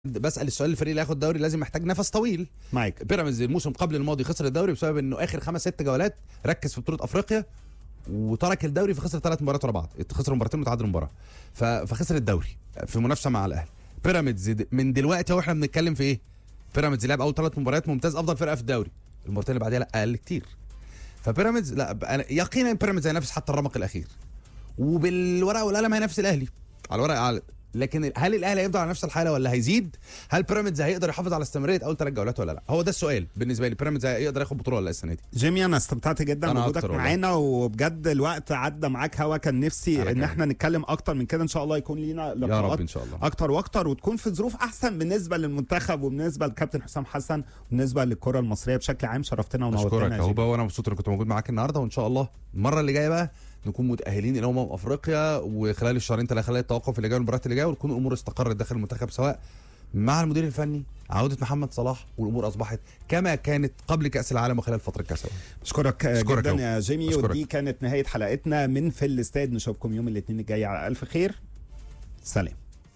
بسأل السؤال، الفريق اللي هياخد الدوري لازم محتاج نفس طويل. معاك. بيراميدز الموسم قبل الماضي خسر الدوري بسبب انه اخر 5-6 جولات ركز في بطولة افريقيا وترك الدوري، فخسر 3 مباريات ورا بعض، خسر مباراتين وتعادل مباراة، فخسر الدوري في منافسة مع الاهلي. بيراميدز من دلوقتي احنا بنتكلم في ايه؟ بيراميدز لعب اول 3 مباريات ممتاز، افضل فرقة في الدوري. المباراتين اللي بعديها لا، اقل كتير. فبيراميدز لا، يقينا بيراميدز هينافس حتى الرمق الاخير، وبالورقه والقلم هينافس الاهلي على الورقه لكن هل الاهلي هيفضل على نفس الحاله ولا هيزيد؟ هل بيراميدز هيقدر يحافظ على استمراريه اول 3 جولات ولا لا؟ هو ده السؤال بالنسبه لي. بيراميدز هيقدر ياخد بطوله ولا لا السنه دي؟ جيمي انا استمتعت جدا بوجودك معانا، وبجد الوقت عدى معاك هوا. كان نفسي ان احنا نتكلم اكتر من كده. ان شاء الله يكون لينا لقاءات يا رب ان شاء الله اكتر واكتر، وتكون في ظروف احسن بالنسبه للمنتخب وبالنسبه للكابتن حسام حسن وبالنسبه للكره المصريه بشكل عام. شرفتنا ونورتنا. اشكرك يا هوبا، وانا مبسوط اني كنت موجود معاك النهارده، وان شاء الله المره اللي جايه بقى نكون متاهلين الى افريقيا، وخلال الشهرين 3 خلال التوقف اللي جاي والمباريات اللي جايه، وتكون الامور استقرت داخل المنتخب، سواء مع المدير الفني، عوده محمد صلاح، والامور اصبحت كما كانت قبل كاس العالم وخلال فتره كاس العالم. اشكرك جدا يا جيمي. ودي كانت نهايه حلقتنا من في الاستاد. نشوفكم يوم الاثنين الجاي على الف خير. سلام.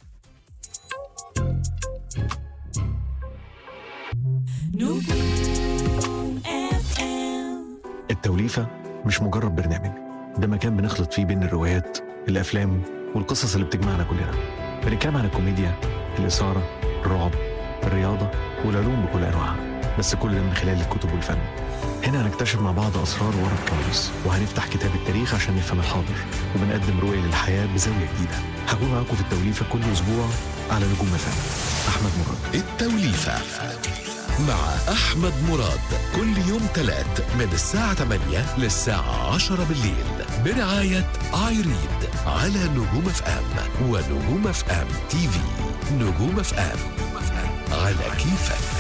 التوليفة مش مجرد برنامج، ده مكان بنخلط فيه بين الروايات، الأفلام والقصص اللي بتجمعنا كلنا. بنتكلم عن الكوميديا، الإثارة، الرعب، الرياضة والعلوم بكل أنواعها، بس كل ده من خلال الكتب والفن. هنا هنكتشف مع بعض أسرار ورا الكواليس، وهنفتح كتاب التاريخ عشان نفهم الحاضر، وبنقدم رؤية للحياة بزاوية جديدة. هكون معاكم في التوليفة كل أسبوع على نجوم FM. أحمد مراد. التوليفة مع أحمد مراد، كل يوم 3 من الساعة 8 للساعة 10 بالليل، برعاية آيريد على نجوم FM ونجوم FM TV. نجوم FM على كيفك.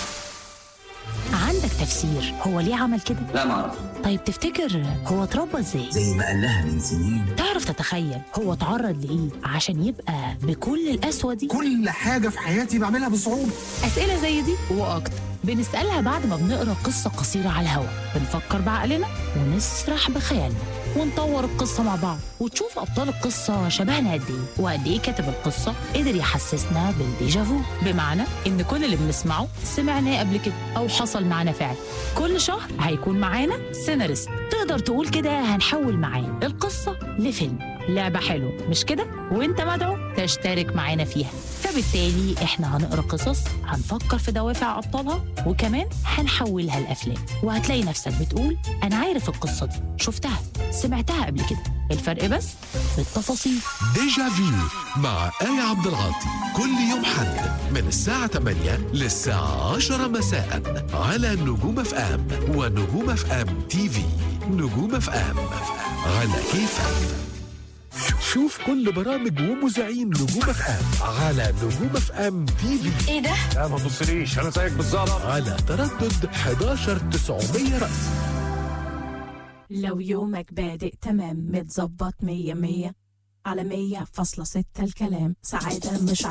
عندك تفسير هو ليه عمل كده؟ لا ما اعرف. طيب تفتكر هو اتربى ازاي؟ زي ما قال لها من سنين. تعرف تتخيل هو اتعرض لايه عشان يبقى بكل القسوه دي؟ كل حاجه في حياتي بعملها بصعوبه. اسئله زي دي واكتر بنسالها بعد ما بنقرا قصه قصيره على الهوا. بنفكر بعقلنا ونسرح بخيالنا ونطور القصه مع بعض، وتشوف ابطال القصه شبهنا قد ايه وقد ايه كاتب القصه قدر يحسسنا بالديجافو. بمعنى ان كل اللي بنسمعه سمعناه قبل كده او حصل معانا فعلا. كل شهر هيكون معانا سيناريست، تقدر تقول كده هنحول معاه القصه لفيلم. لعبه حلوه مش كده؟ وانت مدعو تشترك معانا فيها. فبالتالي احنا هنقرا قصص، هنفكر في دوافع ابطالها، وكمان هنحولها لافلام. وهتلاقي نفسك بتقول انا عارف القصه دي، شفتها، سمعتها قبل كده. الفرق بس في التفاصيل. ديجا فيو مع آية عبد العاطي، كل يوم حد من الساعة 8 للساعة 10 مساء على نجوم FM ونجوم FM TV. نجوم FM على كيفك. شوف كل برامج ومذيعين نجوم FM على نجوم FM TV. ايه ده؟ لا ما تبصليش، انا زيك بالظبط. على تردد 11900 رأس. لو يومك بادئ تمام متظبط 100 على 100.6 الكلام سعادة مش